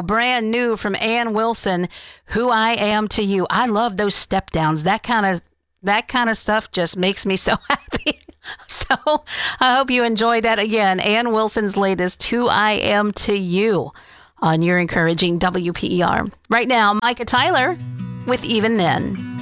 brand new from Ann Wilson, Who I Am to You. I love those step downs. That kind of stuff just makes me so happy. So I hope you enjoy that. Again, Ann Wilson's latest, Who I Am to You, on your encouraging WPER. Right now, Micah Tyler with Even Then.